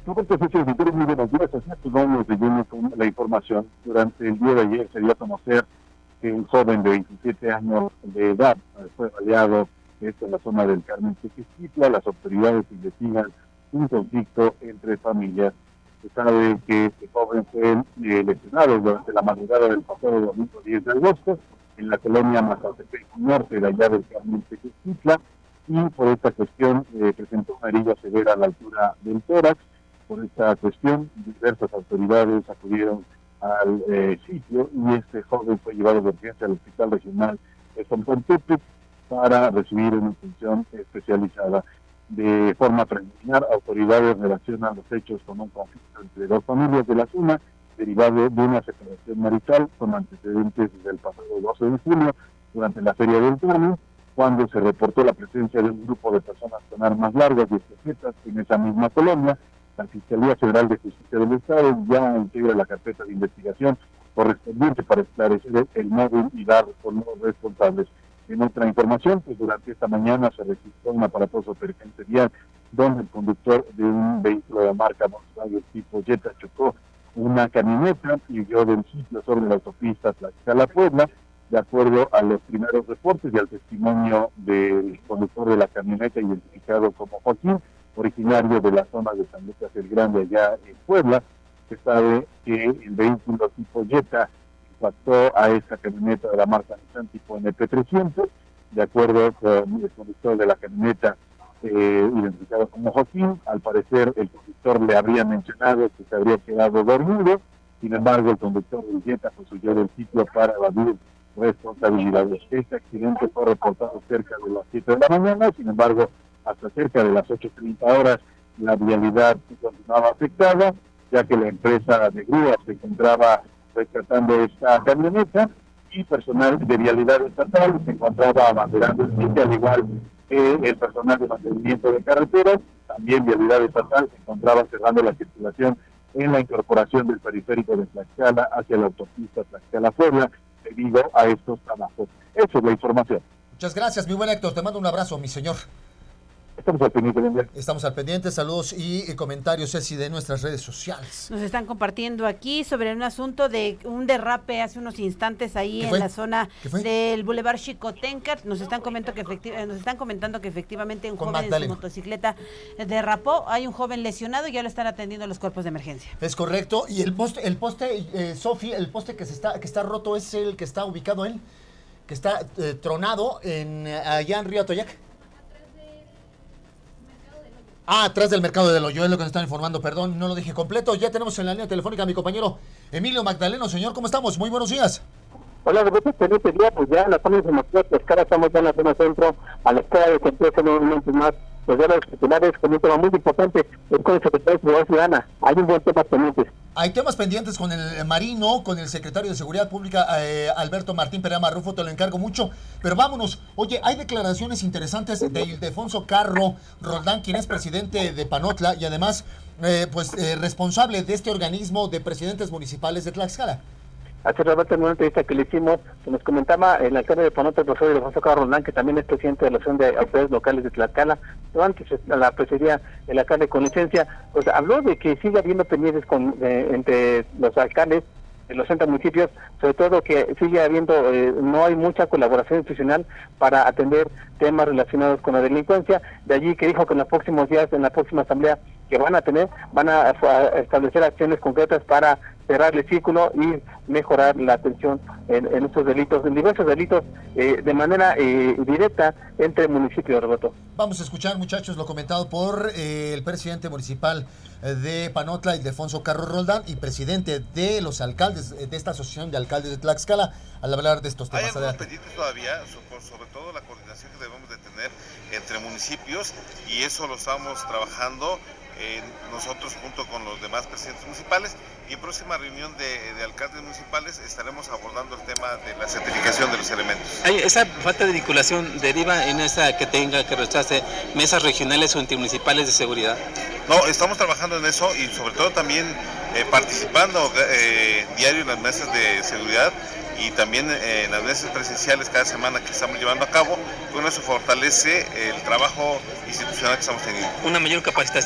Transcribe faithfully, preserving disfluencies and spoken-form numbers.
Roberto Sánchez Viteri, muy buenos días. Así que vamos de lleno con la información. Durante el día de ayer se dio a conocer que un joven de veintisiete años de edad fue baleado esto en la zona del Carmen Tequesquitla. Las autoridades investigan un conflicto entre familias. Se sabe que este joven fue eh, lesionado durante la madrugada del pasado domingo diez de agosto en la colonia Mazatepec Norte de allá del Carmen Tequesquitla, y por esta cuestión eh, presentó una herida severa a la altura del tórax. Por esta cuestión, diversas autoridades acudieron al eh, sitio y este joven fue llevado de urgencia al Hospital Regional de San Juan Tepec para recibir una atención especializada. De forma preliminar, autoridades relacionan los hechos con un conflicto entre dos familias de la zona, derivado de una separación marital con antecedentes desde el pasado doce de julio, durante la Feria del Carmen, cuando se reportó la presencia de un grupo de personas con armas largas y escopetas en esa misma colonia. La Fiscalía Federal de Justicia del Estado ya integra la carpeta de investigación correspondiente para esclarecer el móvil y dar con los responsables. En otra información, pues durante esta mañana se registró un aparatoso percance vial donde el conductor de un vehículo de marca Volkswagen tipo Jetta chocó una camioneta y huyó del sitio sobre la autopista Tlaxcala-Puebla. De acuerdo a los primeros reportes y al testimonio del conductor de la camioneta, identificado como Joaquín, originario de la zona de San Lucas el Grande, allá en Puebla, se sabe que el vehículo tipo Jetta impactó a esta camioneta de la marca Nissan tipo N P trescientos. De acuerdo con el conductor de la camioneta, eh, identificado como Joaquín, al parecer el conductor le habría mencionado que se habría quedado dormido. Sin embargo, el conductor del Jetta pues huyó del sitio para evadir responsabilidades. Este accidente fue reportado cerca de las siete de la mañana, sin embargo, hasta cerca de las ocho treinta horas, la vialidad continuaba afectada, ya que la empresa de grúas se encontraba rescatando esta camioneta y personal de vialidad estatal se encontraba abanderando el sitio, al igual que el personal de mantenimiento de carreteras. También vialidad estatal se encontraba cerrando la circulación en la incorporación del periférico de Tlaxcala hacia la autopista Tlaxcala-Puebla debido a estos trabajos. Esa es la información. Muchas gracias, mi buen Héctor. Te mando un abrazo, mi señor. Estamos al pendiente. Estamos al pendiente. Saludos y comentarios, Ceci, de nuestras redes sociales. Nos están compartiendo aquí sobre un asunto de un derrape hace unos instantes ahí en la zona del Boulevard Xicoténcatl. Nos están comentando que efectivamente, nos están comentando que efectivamente un Con joven Magdalena. en su motocicleta derrapó. Hay un joven lesionado y ya lo están atendiendo los cuerpos de emergencia. Es correcto. Y el poste, el poste, eh, Sofi, el poste que se está, que está roto es el que está ubicado en, que está eh, tronado en allá en Río Atoyac. Ah, atrás del Mercado del Hoyo, es lo que nos están informando, perdón, no lo dije completo. Ya tenemos en la línea telefónica a mi compañero Emilio Magdaleno. Señor, ¿cómo estamos? Muy buenos días. Hola, Roberto, excelente día, pues ya en la zona de Matías Pescara, estamos ya en la zona centro, a la espera de que empiecen unos momentos más, pues ya los titulares con un tema muy importante, es con el secretario de Seguridad Ciudadana. Hay un buen tema pendientes. Hay temas pendientes con el Marino, con el secretario de Seguridad Pública, eh, Alberto Martín Perea Marrufo, te lo encargo mucho, pero vámonos. Oye, hay declaraciones interesantes de Ildefonso Carro Roldán, quien es presidente de Panotla y además, eh, pues, eh, responsable de este organismo de presidentes municipales de Tlaxcala. Hace Roberto, en una entrevista que le hicimos, que nos comentaba el alcalde de Panotla, el profesor Ildefonso Carro Roldán, que también es presidente de la Asociación de Autoridades Locales de Tlaxcala, pero antes la presidía el alcalde con licencia, pues habló de que sigue habiendo pendientes con, eh, entre los alcaldes de los treinta municipios, sobre todo que sigue habiendo, eh, no hay mucha colaboración institucional para atender temas relacionados con la delincuencia. De allí que dijo que en los próximos días, en la próxima asamblea que van a tener, van a, a establecer acciones concretas para cerrar el círculo y mejorar la atención en, en estos delitos, en diversos delitos, eh, de manera eh, directa entre municipios, Roberto. Vamos a escuchar, muchachos, lo comentado por eh, el presidente municipal de Panotla, Ildefonso Carro Roldán, y presidente de los alcaldes, de esta asociación de alcaldes de Tlaxcala, al hablar de estos temas. Hay algunos pendientes todavía, sobre todo la coordinación que debemos de tener entre municipios, y eso lo estamos trabajando eh, nosotros junto con los demás presidentes municipales, y en próxima reunión de, de alcaldes municipales estaremos abordando el tema de la certificación de los elementos. Hay esa falta de vinculación deriva en esa que tenga que retrasarse mesas regionales o intermunicipales de seguridad. No, estamos trabajando en eso y sobre todo también eh, participando eh, diario en las mesas de seguridad y también eh, en las mesas presenciales cada semana que estamos llevando a cabo. Con eso fortalece el trabajo institucional que estamos teniendo. Una mayor capacitación